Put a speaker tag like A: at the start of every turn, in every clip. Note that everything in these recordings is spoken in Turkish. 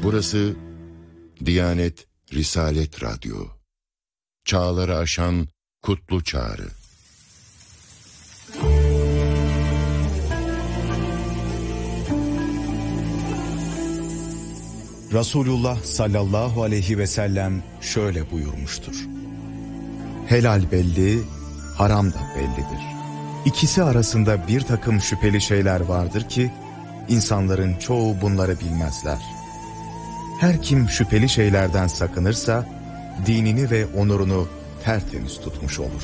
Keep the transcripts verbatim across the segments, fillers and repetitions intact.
A: Burası Diyanet Risalet Radyo. Çağları aşan kutlu çağrı.
B: Resulullah sallallahu aleyhi ve sellem şöyle buyurmuştur: Helal belli, haram da bellidir. İkisi arasında bir takım şüpheli şeyler vardır ki insanların çoğu bunları bilmezler. Her kim şüpheli şeylerden sakınırsa dinini ve onurunu tertemiz tutmuş olur.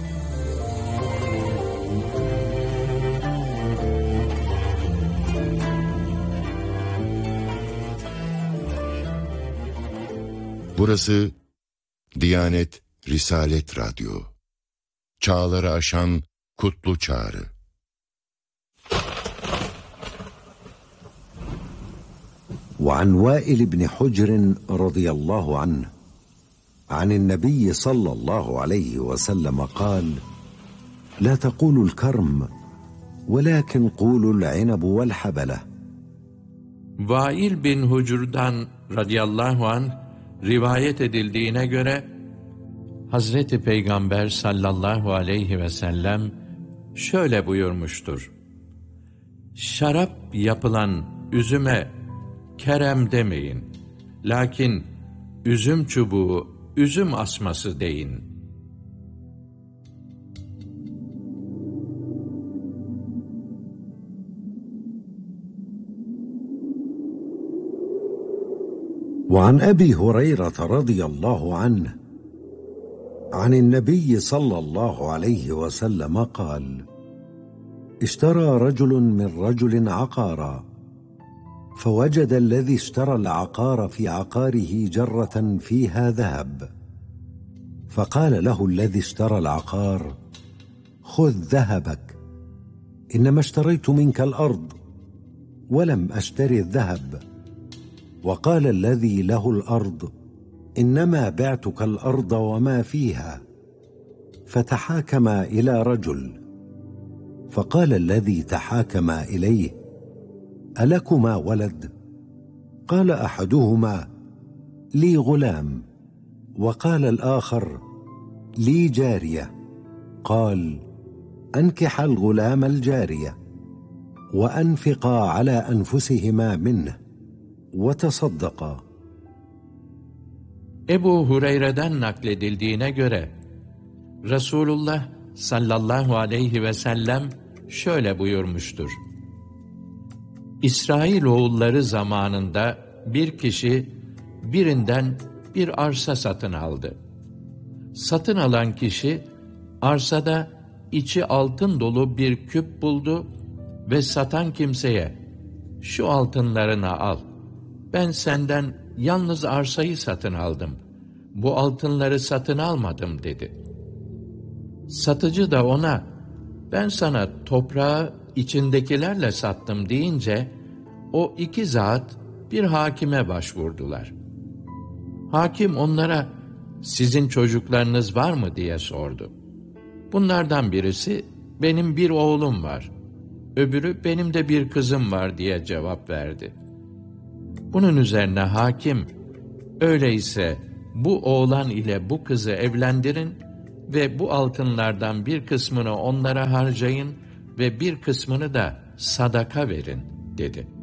A: Burası Diyanet Risalet Radyo. Çağları aşan kutlu çağrı.
C: وعن وائل بن حجر رضي الله عنه عن النبي صلى الله عليه وسلم قال: لا تقولوا الكرم ولكن قولوا العنب والحبلة.
D: Vail bin Hucur'dan radıyallahu anh rivayet edildiğine göre Hazreti Peygamber sallallahu aleyhi ve sellem şöyle buyurmuştur: Şarap yapılan üzüme kerem demeyin, lakin üzüm çubuğu, üzüm asması deyin.
C: وعن أبي هريرة رضي الله عنه عن النبي صلى الله عليه وسلم قال: اشترى رجل من رجل عقارا فوجد الذي اشترى العقار في عقاره جرة فيها ذهب، فقال له الذي اشترى العقار: خذ ذهبك، إنما اشتريت منك الأرض ولم أشتري الذهب. وقال الذي له الأرض: إنما بعتك الأرض وما فيها. فتحاكما إلى رجل، فقال الذي تحاكما إليه: ألكما ولد؟ قال أحدهما: لي غلام. وقال الآخر: لي جارية. قال: أنكح الغلام الجارية وأنفقا على أنفسهما منه وتصدقا.
D: Ebu Hureyre'den nakledildiğine göre Resulullah sallallahu aleyhi ve sellem şöyle buyurmuştur: İsrailoğulları zamanında bir kişi birinden bir arsa satın aldı. Satın alan kişi arsada içi altın dolu bir küp buldu ve satan kimseye şu altınlarını al, ben senden yalnız arsayı satın aldım, bu altınları satın almadım dedi. Satıcı da ona ben sana toprağı içindekilerle sattım deyince o iki zat bir hakime başvurdular. Hakim onlara sizin çocuklarınız var mı diye sordu. Bunlardan birisi benim bir oğlum var, öbürü benim de bir kızım var diye cevap verdi. Bunun üzerine hakim, öyleyse bu oğlan ile bu kızı evlendirin ve bu altınlardan bir kısmını onlara harcayın ve bir kısmını da sadaka verin dedi.